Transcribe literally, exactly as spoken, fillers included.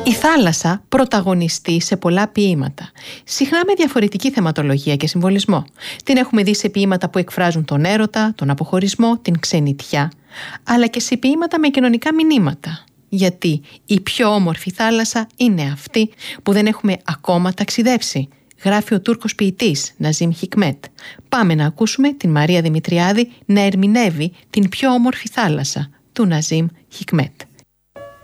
Η θάλασσα πρωταγωνιστεί σε πολλά ποίηματα, συχνά με διαφορετική θεματολογία και συμβολισμό. Την έχουμε δει σε ποίηματα που εκφράζουν τον έρωτα, τον αποχωρισμό, την ξενιτιά, αλλά και σε ποίηματα με κοινωνικά μηνύματα. Γιατί η πιο όμορφη θάλασσα είναι αυτή που δεν έχουμε ακόμα ταξιδέψει, γράφει ο Τούρκος ποιητής Ναζίμ Χικμέτ. Πάμε να ακούσουμε την Μαρία Δημητριάδη να ερμηνεύει την πιο όμορφη θάλασσα του Ναζίμ Χικμέτ.